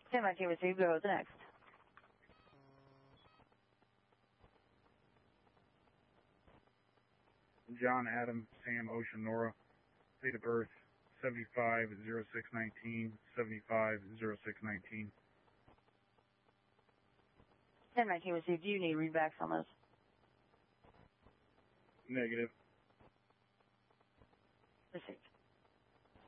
1019 received. Go to the next. John, Adam, Sam, Ocean, Nora. Date of birth 75-06-19, 75-06-19. 1019 received. Do you need readbacks on those? Negative. Received.